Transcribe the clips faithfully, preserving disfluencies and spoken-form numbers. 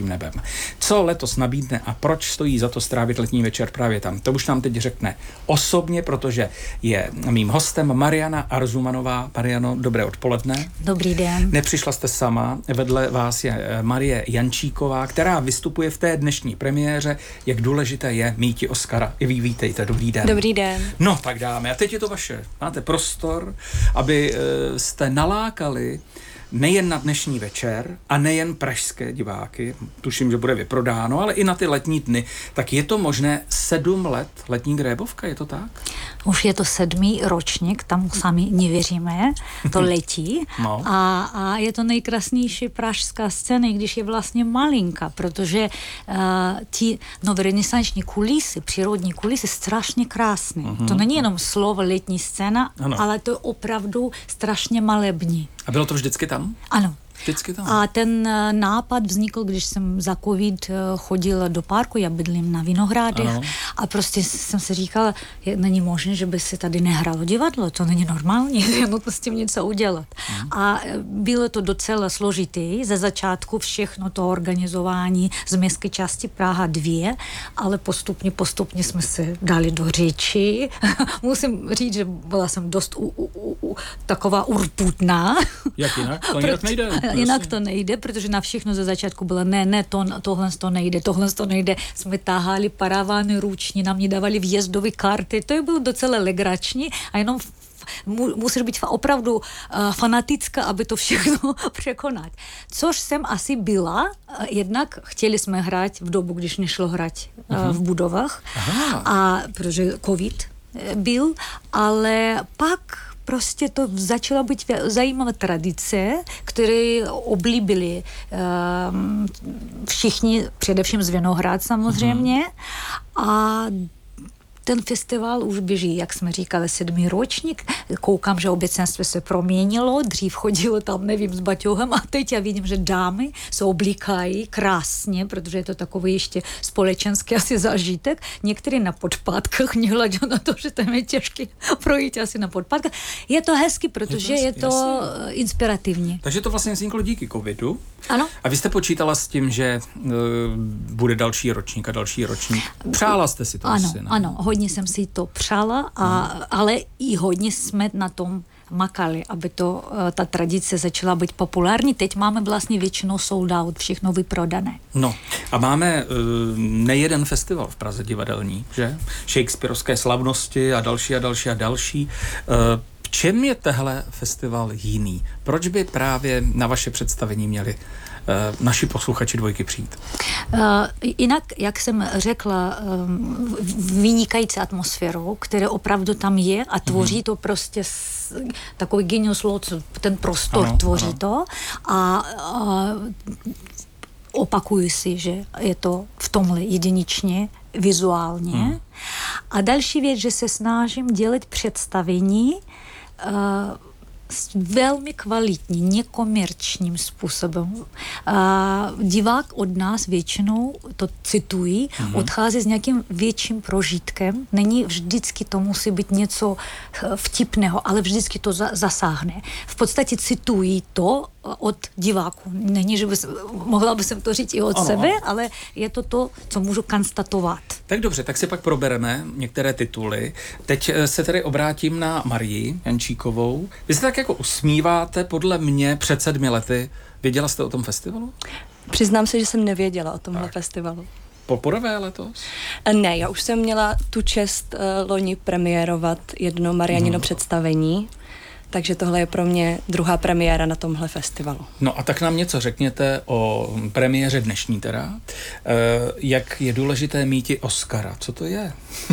otevřeným nebem. Co letos nabídne a proč stojí za to strávit letní večer právě tam? To už nám teď řekne osobně, protože je mým hostem Mariana Arzumanová. Mariano, dobré odpoledne. Dobrý den. Nepřišla jste sama, vedle vás je Marie Jančíková, která vystupuje v té dnešní premiéře. Jak důležité je míti Oscara. I vy vítejte, dobrý den. Dobrý den. No, tak dáme. A teď je to vaše. Máte prostor, aby e, jste nalákali nejen na dnešní večer a nejen pražské diváky, tuším, že bude vyprodáno, ale i na ty letní dny. Tak je to možné sedm let letní grébovka, je to tak? Už je to sedmý ročník, tam sami nevěříme, to letí. No. A, a je to nejkrásnější pražská scéna, i když je vlastně malinká, protože uh, ti novorenesanční kulisy, přírodní kulisy, strašně krásné. Uh-huh. To není jenom slovo letní scéna, ano. Ale to je opravdu strašně malební. A bylo to vždycky tam? Ano. Vždycky tam. A ten nápad vznikl, když jsem za covid chodila do parku, já bydlím na Vinohradech, ano. A prostě jsem si říkala, není možné, že by se tady nehralo divadlo, to není normální, je nutno s tím něco udělat. Hmm. A bylo to docela složité, ze začátku všechno to organizování z městské části Praha dva, ale postupně, postupně jsme se dali do řeči. Musím říct, že byla jsem dost u, u, u, taková urputná. Jak jinak? To jinak nejde. Jinak to nejde, protože na všechno ze začátku bylo ne, ne, to, tohle to nejde, tohle to nejde. Jsme tahali paravány ruční, nám nedávali vjezdové karty, to je bylo docela legrační a jenom mu, musíš být opravdu uh, fanatická, aby to všechno překonat. Což jsem asi byla, uh, jednak chtěli jsme hrát v dobu, když nešlo hrát uh, uh-huh. v budovách, aha. A protože covid byl, ale pak prostě to začala být zajímavá tradice, které oblíbili um, všichni, především z Vinohrad samozřejmě. Mm. A ten festival už běží, jak jsme říkali, sedmý ročník. Koukám, že obecenství se proměnilo. Dřív chodilo tam, nevím, s baťohem a teď já vidím, že dámy se oblíkají krásně, protože je to takový ještě společenský asi zážitek. Některý na podpátkách, nehledě na to, že tam je těžké projít asi na podpátkách. Je to hezky, protože je to, je to inspirativní. Takže to vlastně vzniklo díky covidu. Ano. A vy jste počítala s tím, že uh, bude další ročník a další ročník. Přála jste si to? Ano, asi, ne? ano. Hodně jsem si to přála, a, ale i hodně jsme na tom makali, aby to, ta tradice začala být populární. Teď máme vlastně většinou sold out, všechno vyprodané. No a máme uh, nejeden festival v Praze divadelní, že? Shakespearovské slavnosti a další a další a další. Uh, v čem je tehle festival jiný? Proč by právě na vaše představení měli uh, naši posluchači dvojky přijít? Uh, jinak, jak jsem řekla, um, vynikající atmosférou, která opravdu tam je a tvoří mm-hmm. to prostě s, takový genius loci, ten prostor ano, tvoří ano. to a uh, opakuju si, že je to v tomhle jedinečně, vizuálně. Mm. A další věc, že se snažím dělat představení uh, velmi kvalitní, nekomerčním způsobem. A divák od nás většinou, to cituji, mm-hmm. odchází s nějakým větším prožitkem. Není vždycky to musí být něco vtipného, ale vždycky to za, zasáhne. V podstatě cituji to od diváků. Není, že bys, mohla by jsem to říct i od ano, sebe, ano. Ale je to to, co můžu konstatovat. Tak dobře, tak si pak probereme některé tituly. Teď se tedy obrátím na Marii Jančíkovou. Vy se tak jako usmíváte, podle mě před sedmi lety. Věděla jste o tom festivalu? Přiznám se, že jsem nevěděla o tomhle tak. festivalu. Poprvé letos? Ne, já už jsem měla tu čest uh, loni premiérovat jedno Marianino hmm. představení, takže tohle je pro mě druhá premiéra na tomhle festivalu. No a tak nám něco řekněte o premiéře dnešní teda. Uh, jak je důležité míti Oscara? Co to je?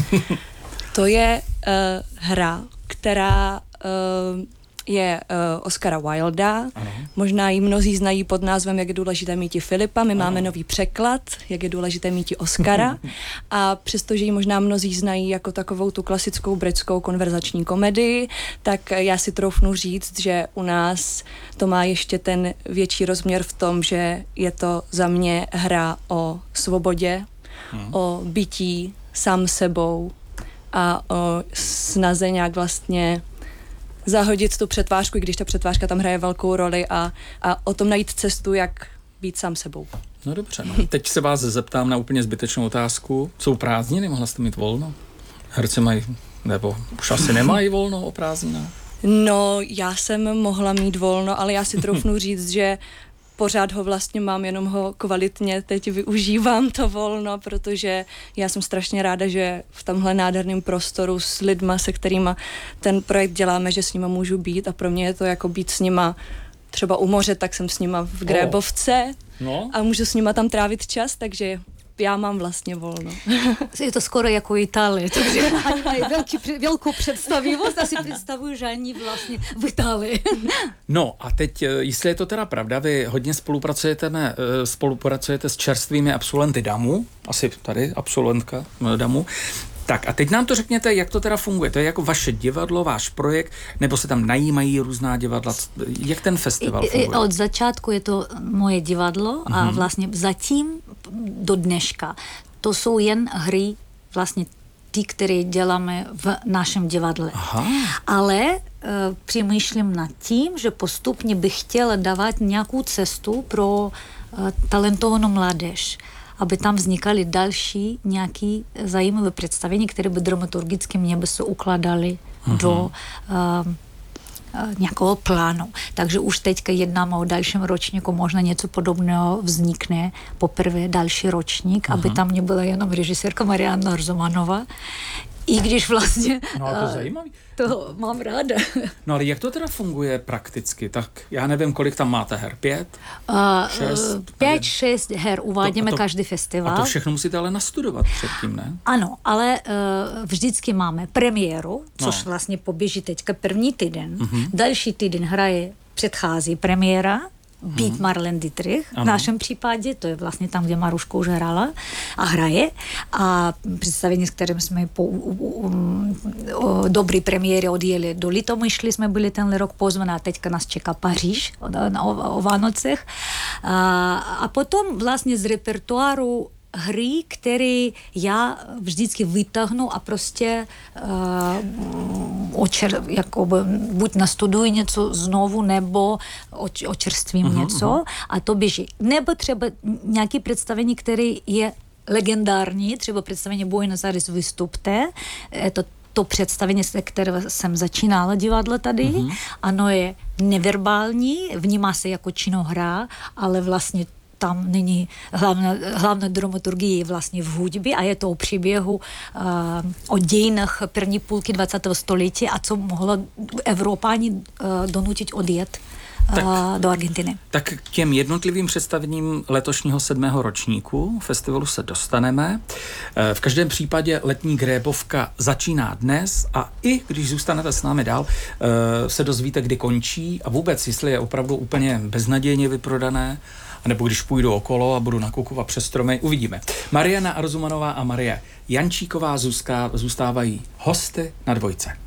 To je uh, hra, která uh, je uh, Oscara Wilda. Ano. Možná ji mnozí znají pod názvem Jak je důležité míti Filipa. My ano. máme nový překlad, Jak je důležité míti Oscara. A přestože ji možná mnozí znají jako takovou tu klasickou britskou konverzační komedii, tak já si troufnu říct, že u nás to má ještě ten větší rozměr v tom, že je to za mě hra o svobodě, hmm. o bytí sám sebou a o snaze nějak vlastně zahodit tu přetvářku, i když ta přetvářka tam hraje velkou roli a, a o tom najít cestu, jak být sám sebou. No dobře, no. Teď se vás zeptám na úplně zbytečnou otázku. Jsou prázdniny? Mohla jste mít volno? Herci mají, nebo už asi nemají volno o prázdninách? No, já jsem mohla mít volno, ale já si troufnu říct, že pořád ho vlastně mám, jenom ho kvalitně teď využívám to volno, protože já jsem strašně ráda, že v tomhle nádherném prostoru s lidma, se kterýma ten projekt děláme, že s nima můžu být a pro mě je to jako být s nima třeba u moře, tak jsem s nima v Grébovce no. a můžu s nima tam trávit čas, takže já mám vlastně volno. Je to skoro jako Itálie, takže oni mají velký, velkou představivost a si představuju, že oni vlastně v Itálii. No a teď, jestli je to teda pravda, vy hodně spolupracujete, ne, spolupracujete s čerstvými absolventy damu, asi tady absolventka damu, tak a teď nám to řekněte, jak to teda funguje. To je jako vaše divadlo, váš projekt, nebo se tam najímají různá divadla? Jak ten festival funguje? Od začátku je to moje divadlo a mm-hmm. vlastně zatím do dneška to jsou jen hry vlastně ty, které děláme v našem divadle. Aha. Ale e, přemýšlím nad tím, že postupně bych chtěla dávat nějakou cestu pro e, talentovanou mládež, aby tam vznikaly další nějaké zajímavé představení, které by dramaturgicky mě by se ukládaly uh-huh. do uh, uh, nějakého plánu. Takže už teďka jednáme o dalším ročníku, možná něco podobného vznikne poprvé další ročník, uh-huh. aby tam nebyla jenom režisérka Marianna Arzumanova, i když vlastně... No a to zajímavý. To mám ráda. No ale jak to teda funguje prakticky? Tak já nevím, kolik tam máte her. Pět? Uh, šest? Pět, šest her uvádíme to, to, každý festival. A to všechno musíte ale nastudovat předtím, ne? Ano, ale uh, vždycky máme premiéru, což no. vlastně poběží teďka první týden. Uh-huh. Další týden hraje, předchází premiéra, Být uh-huh. Marlene Dietrich, ano. v našem případě, to je vlastně tam, kde Maruška už hrála a hraje. A představení, s kterým jsme po u, u, u, dobrý premiéry odjeli do Litomyšly, jsme byli tenhle rok pozvaní a teďka nás čeká Paříž o, o, o Vánocech. A, a potom vlastně z repertoáru hry, které já vždycky vytáhnu a prostě uh, očer, jakoby, buď nastuduji něco znovu, nebo oč, očerstvím uh-huh, něco uh-huh. a to běží. Nebo třeba nějaké představení, které je legendární, třeba představení Buenos Aires vystupte, je to to představení, se které jsem začínala divadlo tady, uh-huh. ano, je neverbální, vnímá se jako činohra, ale vlastně tam není hlavná, hlavná dramaturgie je vlastně v hudbě a je to o příběhu uh, o dějinách první půlky dvacátého století a co mohlo Evropáni uh, donutit odjet uh, tak, do Argentiny. Tak k těm jednotlivým představením letošního sedmého ročníku festivalu se dostaneme. V každém případě letní Grébovka začíná dnes a i když zůstanete s námi dál, se dozvíte, kdy končí a vůbec, jestli je opravdu úplně beznadějně vyprodané, nebo když půjdu okolo a budu nakukovat přes stromy, uvidíme. Marianna Arzumanová a Marie Jančíková zůstávají hosty na Dvojce.